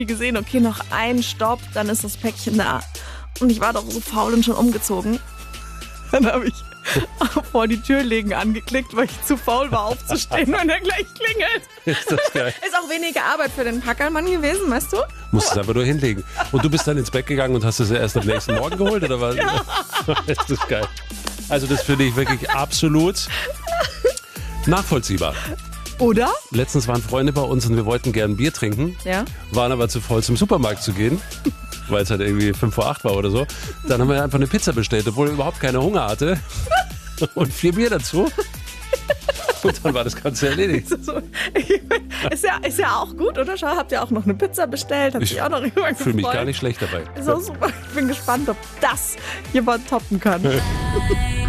gesehen, okay, noch ein Stopp, dann ist das Päckchen da. Und ich war doch so faul und schon umgezogen. Dann habe ich vor die Tür legen angeklickt, weil ich zu faul war aufzustehen, wenn er gleich klingelt. Ist das geil. Ist auch weniger Arbeit für den Packermann gewesen, weißt du? Musst es einfach nur hinlegen. Und du bist dann ins Bett gegangen und hast es erst am nächsten Morgen geholt, oder was? Ja. Das ist geil. Also das finde ich wirklich absolut nachvollziehbar. Oder? Letztens waren Freunde bei uns und wir wollten gern Bier trinken, Ja. waren aber zu voll zum Supermarkt zu gehen, weil es halt irgendwie 5 vor 8 war oder so. Dann haben wir einfach eine Pizza bestellt, obwohl ich überhaupt keine Hunger hatte. Und 4 Bier dazu. Und dann war das Ganze erledigt. Ist ja auch gut, oder? Schau, habt ihr auch noch eine Pizza bestellt? Hat sich auch noch jemand gefreut. Ich fühle mich gar nicht schlecht dabei. Ist auch super. Ich bin gespannt, ob das jemand toppen kann.